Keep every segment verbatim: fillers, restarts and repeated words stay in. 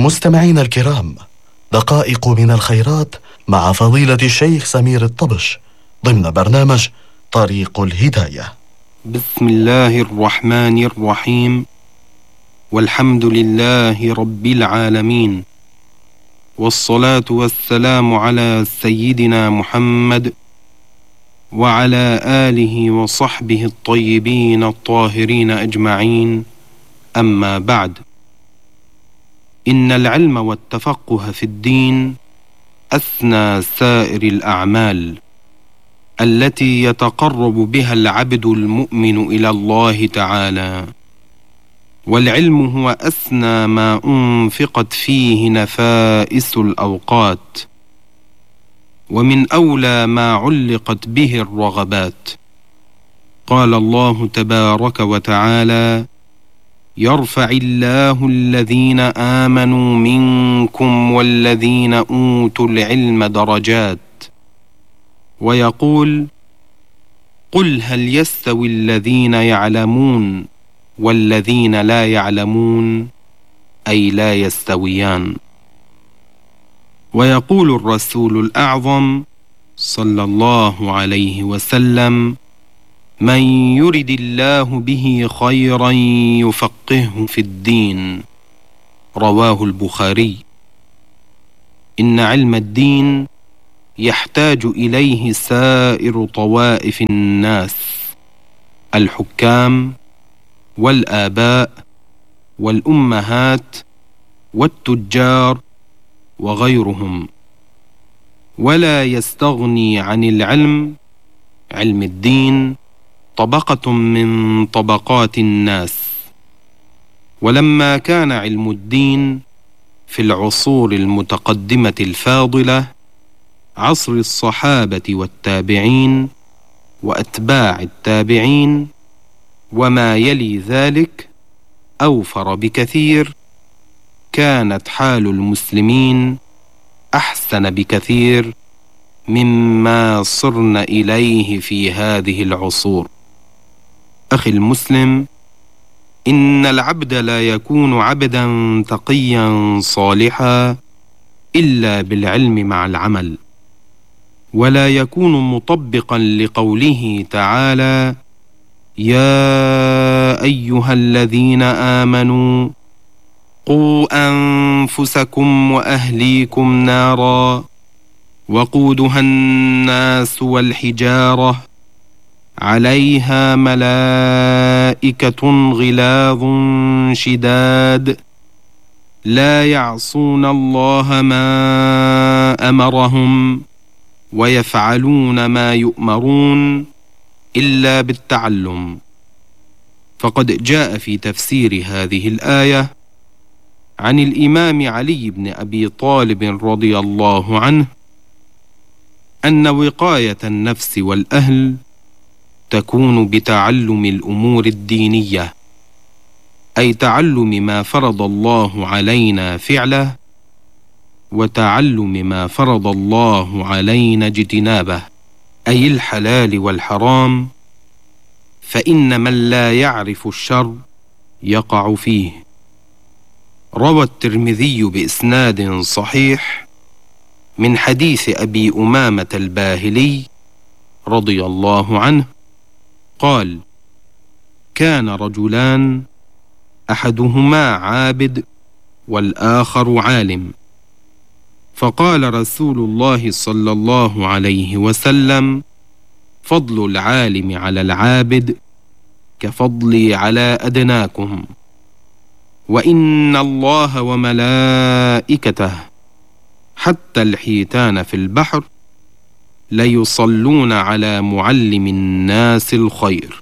مستمعين الكرام، دقائق من الخيرات مع فضيلة الشيخ سمير الطبش ضمن برنامج طريق الهداية. بسم الله الرحمن الرحيم، والحمد لله رب العالمين، والصلاة والسلام على سيدنا محمد وعلى آله وصحبه الطيبين الطاهرين أجمعين، أما بعد. إن العلم والتفقه في الدين أثنى سائر الأعمال التي يتقرب بها العبد المؤمن إلى الله تعالى، والعلم هو أثنى ما أنفقت فيه نفائس الأوقات، ومن أولى ما علقت به الرغبات. قال الله تبارك وتعالى: يرفع الله الذين آمنوا منكم والذين أوتوا العلم درجات، ويقول: قل هل يستوي الذين يعلمون والذين لا يعلمون، أي لا يستويان. ويقول الرسول الأعظم صلى الله عليه وسلم: من يرد الله به خيرا يفقهه في الدين، رواه البخاري. إن علم الدين يحتاج إليه سائر طوائف الناس، الحكام والآباء والأمهات والتجار وغيرهم، ولا يستغني عن العلم، علم الدين، طبقة من طبقات الناس. ولما كان علم الدين في العصور المتقدمة الفاضلة، عصر الصحابة والتابعين وأتباع التابعين وما يلي ذلك، أوفر بكثير، كانت حال المسلمين أحسن بكثير مما صرنا إليه في هذه العصور. أخي المسلم، إن العبد لا يكون عبدا تقيا صالحا إلا بالعلم مع العمل، ولا يكون مطبقا لقوله تعالى: يا أيها الذين آمنوا قوا أنفسكم وأهليكم نارا وقودها الناس والحجارة عليها ملائكة غلاظ شداد لا يعصون الله ما أمرهم ويفعلون ما يؤمرون إلا بالتعلم. فقد جاء في تفسير هذه الآية عن الإمام علي بن أبي طالب رضي الله عنه أن وقاية النفس والأهل تكون بتعلم الأمور الدينية، أي تعلم ما فرض الله علينا فعله، وتعلم ما فرض الله علينا اجتنابه، أي الحلال والحرام، فإن من لا يعرف الشر يقع فيه. روى الترمذي بإسناد صحيح من حديث أبي أمامة الباهلي رضي الله عنه قال: كان رجلان، أحدهما عابد والآخر عالم، فقال رسول الله صلى الله عليه وسلم: فضل العالم على العابد كفضلي على أدناكم، وإن الله وملائكته حتى الحيتان في البحر ليصلون على معلم الناس الخير.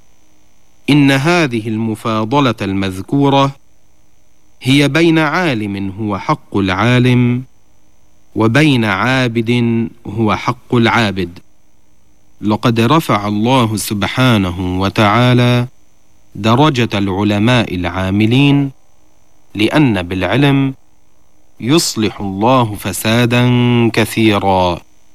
إن هذه المفاضلة المذكورة هي بين عالم هو حق العالم وبين عابد هو حق العابد. لقد رفع الله سبحانه وتعالى درجة العلماء العاملين، لأن بالعلم يصلح الله فسادا كثيرا،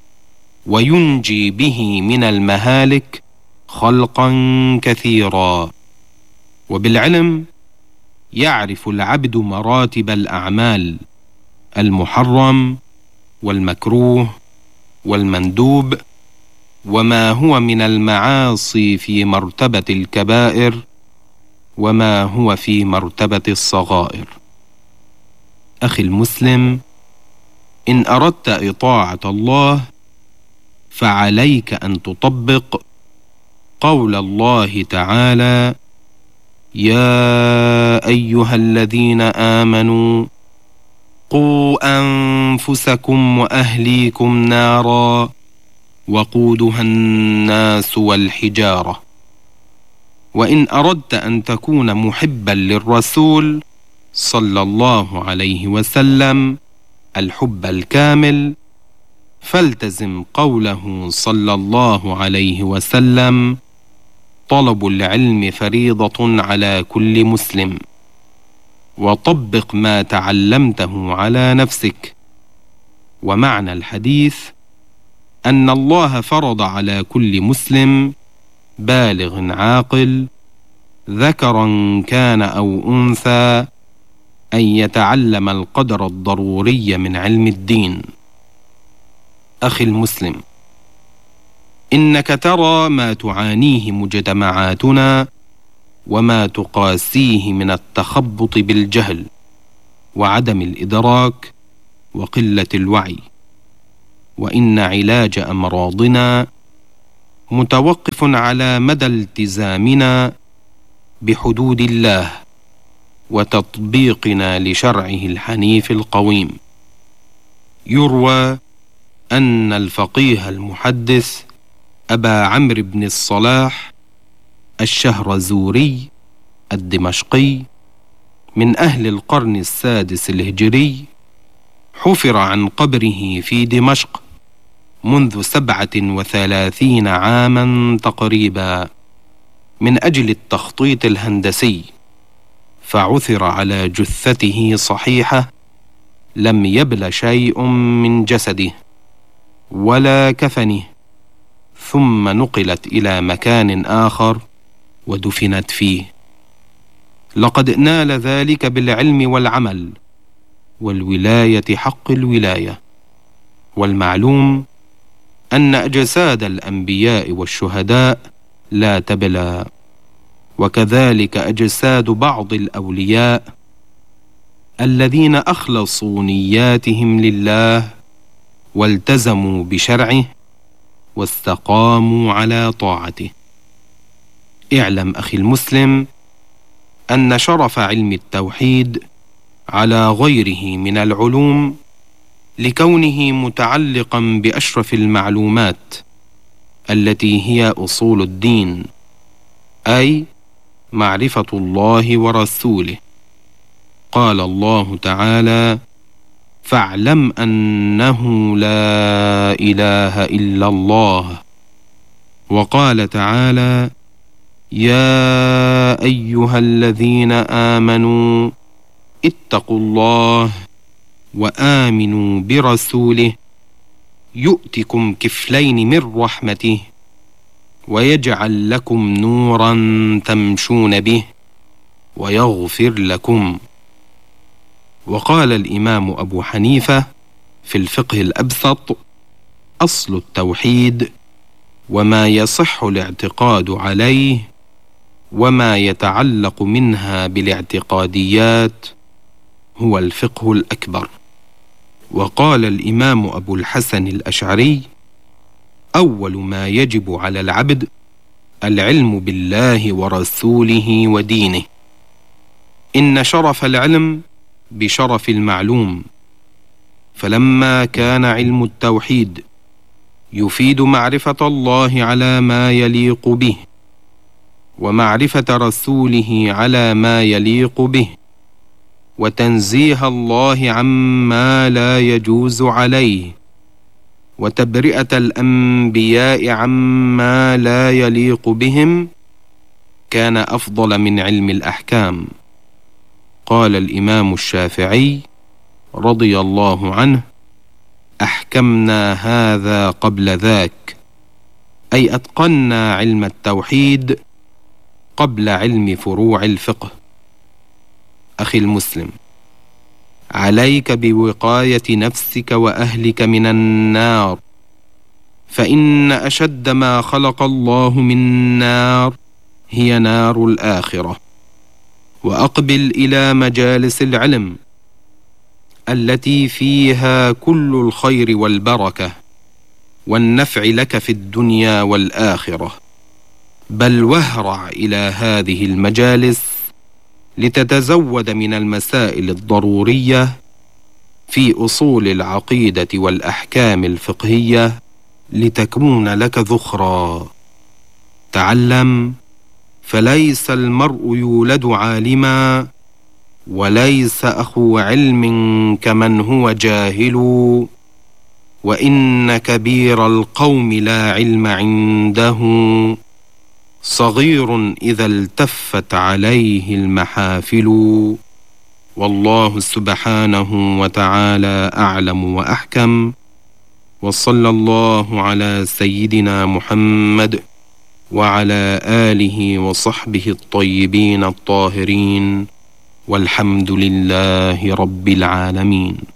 وينجي به من المهالك خلقا كثيرا. وبالعلم يعرف العبد مراتب الأعمال، المحرم والمكروه والمندوب، وما هو من المعاصي في مرتبة الكبائر، وما هو في مرتبة الصغائر. أخي المسلم، إن أردت إطاعة الله فعليك أن تطبق قول الله تعالى: يا أيها الذين آمنوا قوا أنفسكم وأهليكم نارا وقودها الناس والحجارة. وإن أردت أن تكون محبا للرسول صلى الله عليه وسلم الحب الكامل، فالتزم قوله صلى الله عليه وسلم: طلب العلم فريضة على كل مسلم، وطبق ما تعلمته على نفسك. ومعنى الحديث أن الله فرض على كل مسلم بالغ عاقل ذكرا كان أو أنثى أن يتعلم القدر الضروري من علم الدين. أخي المسلم، إنك ترى ما تعانيه مجتمعاتنا وما تقاسيه من التخبط بالجهل وعدم الإدراك وقلة الوعي، وإن علاج أمراضنا متوقف على مدى التزامنا بحدود الله وتطبيقنا لشرعه الحنيف القويم. يروى أن الفقيه المحدث أبا عمرو بن الصلاح الشهرزوري الدمشقي من أهل القرن السادس الهجري حفر عن قبره في دمشق منذ سبعة وثلاثين عاما تقريبا من أجل التخطيط الهندسي، فعثر على جثته صحيحة لم يبل شيء من جسده ولا كفنه، ثم نقلت إلى مكان آخر ودفنت فيه. لقد نال ذلك بالعلم والعمل والولاية حق الولاية. والمعلوم أن أجساد الأنبياء والشهداء لا تبلى، وكذلك أجساد بعض الأولياء الذين أخلصوا نياتهم لله والتزموا بشرعه واستقاموا على طاعته. اعلم أخي المسلم أن شرف علم التوحيد على غيره من العلوم لكونه متعلقا بأشرف المعلومات التي هي أصول الدين، أي معرفة الله ورسوله. قال الله تعالى: فاعلم أنه لا إله إلا الله. وقال تعالى: يا أيها الذين آمنوا اتقوا الله وآمنوا برسوله يؤتكم كفلين من رحمته ويجعل لكم نورا تمشون به ويغفر لكم. وقال الإمام أبو حنيفة في الفقه الأبسط: أصل التوحيد وما يصح الاعتقاد عليه وما يتعلق منها بالاعتقاديات هو الفقه الأكبر. وقال الإمام أبو الحسن الأشعري: أول ما يجب على العبد العلم بالله ورسوله ودينه. إن شرف العلم بشرف المعلوم، فلما كان علم التوحيد يفيد معرفة الله على ما يليق به ومعرفة رسوله على ما يليق به وتنزيه الله عما لا يجوز عليه وتبرئة الأنبياء عما لا يليق بهم، كان أفضل من علم الأحكام. قال الإمام الشافعي رضي الله عنه: أحكمنا هذا قبل ذاك، أي أتقنا علم التوحيد قبل علم فروع الفقه. أخي المسلم، عليك بوقاية نفسك وأهلك من النار، فإن أشد ما خلق الله من نار هي نار الآخرة. وأقبل إلى مجالس العلم التي فيها كل الخير والبركة والنفع لك في الدنيا والآخرة، بل واهرع إلى هذه المجالس لتتزود من المسائل الضرورية في أصول العقيدة والأحكام الفقهية لتكون لك ذخرا. تعلم، فليس المرء يولد عالما، وليس أخو علم كمن هو جاهل، وإن كبير القوم لا علم عنده، صغير إذا التفت عليه المحافل. والله سبحانه وتعالى أعلم وأحكم، وصلى الله على سيدنا محمد وعلى آله وصحبه الطيبين الطاهرين، والحمد لله رب العالمين.